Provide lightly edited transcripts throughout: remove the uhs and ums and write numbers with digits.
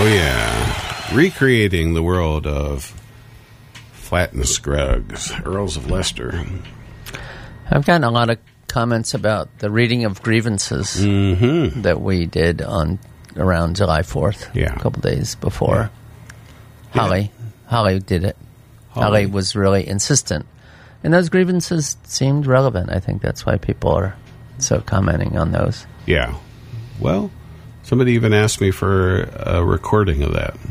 Oh, yeah. Recreating the world of Flatt and Scruggs, Earls of Leicester. I've gotten a lot of comments about the reading of grievances that we did around July 4th, a couple days before. Yeah. Holly did it. Holly was really insistent. And those grievances seemed relevant. I think that's why people are so commenting on those. Yeah. Well, somebody even asked me for a recording of that.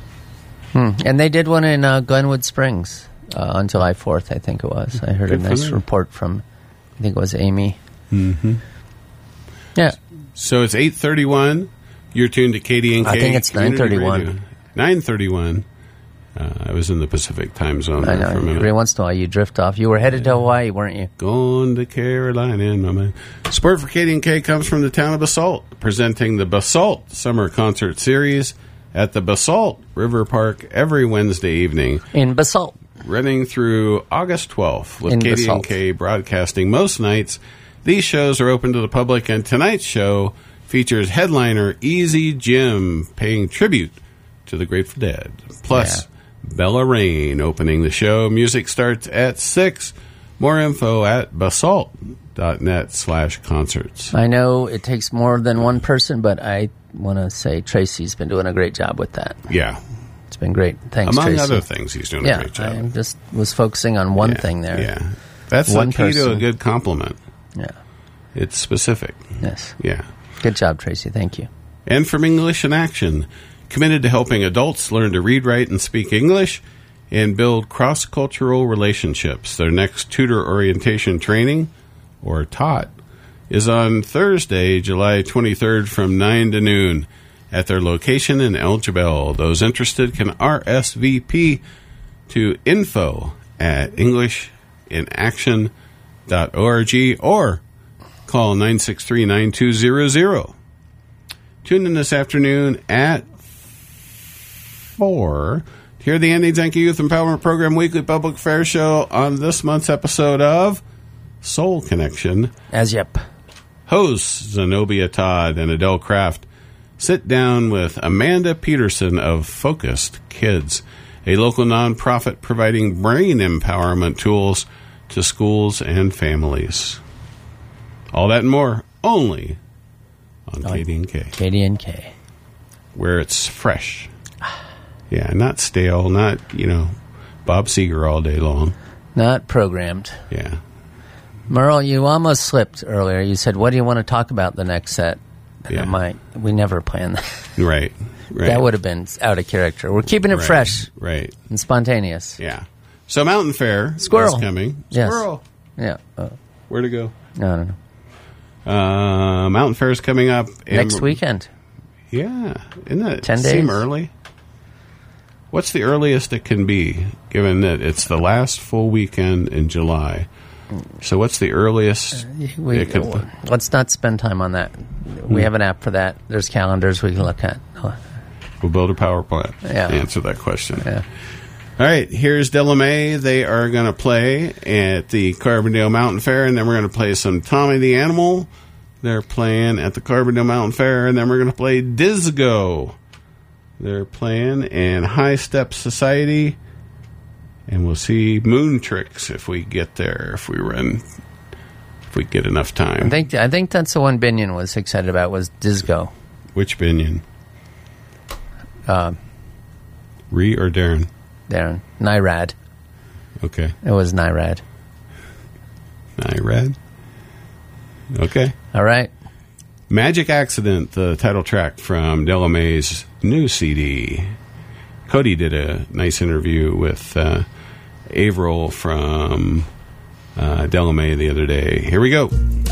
And they did one in Glenwood Springs on July 4th, I think it was. I heard a nice report from, I think it was Amy. Mm-hmm. Yeah. So it's 8:31. You're tuned to KDNK. I think it's 9:31. 9:31. I was in the Pacific time zone. I know. For a minute. Every once in a while you drift off. You were headed to Hawaii, weren't you? Going to Carolina in my mind. Support for KDNK comes from the town of Basalt, presenting the Basalt Summer Concert Series at the Basalt River Park every Wednesday evening. In Basalt. Running through August 12th with KDNK broadcasting most nights. These shows are open to the public, and tonight's show features headliner Easy Jim paying tribute to the Grateful Dead. Plus, Bella Rain opening the show. Music starts at 6. More info at basalt.net/concerts. I know it takes more than one person, but I want to say Tracy's been doing a great job with that. Yeah. It's been great. Thanks, Among Tracy. other things, he's doing a great job. I just was focusing on one thing there. Yeah. That's the key to a good compliment. Yeah. It's specific. Yes. Yeah. Good job, Tracy. Thank you. And from English in Action, committed to helping adults learn to read, write, and speak English and build cross-cultural relationships. Their next tutor orientation training, or TOT, is on Thursday, July 23rd from 9 to noon at their location in El Jebel. Those interested can RSVP to info@EnglishInAction.org or call 963-9200. Tune in this afternoon at 4 to hear the Andy Zanke Youth Empowerment Program Weekly Public Affairs Show on this month's episode of Soul Connection. Hosts Zenobia Todd and Adele Kraft sit down with Amanda Peterson of Focused Kids, a local nonprofit providing brain empowerment tools to schools and families. All that and more only on KDNK. KDNK. Where it's fresh. Yeah, not stale, not, Bob Seger all day long. Not programmed. Yeah. Merle, you almost slipped earlier. You said, what do you want to talk about the next set? Yeah. We never planned that. Right. That would have been out of character. We're keeping it fresh. Right. And spontaneous. Yeah. So Mountain Fair is coming. Yes. Squirrel. Yeah. Where'd it go? I don't know. Mountain Fair is coming up. Next weekend. Yeah. Isn't it 10 days? Seem early? What's the earliest it can be, given that it's the last full weekend in July? So what's the earliest it could be? Let's not spend time on that. We have an app for that. There's calendars we can look at. We'll build a power plant to answer that question. Yeah. All right, here's Della Mae. They are going to play at the Carbondale Mountain Fair, and then we're going to play some Tommy the Animal. They're playing at the Carbondale Mountain Fair, and then we're going to play Disco. They're playing in High Step Society, and we'll see Moon Tricks if we get there, if we get enough time. I think that's the one Binion was excited about, was Disco. Which Binion? Ree or Darren? Darren. Nyrad. Okay. It was Nyrad. Nyrad? Okay. All right. Magic Accident, the title track from Della Mae's new CD. Cody did a nice interview with Averill from Della Mae the other day. Here we go.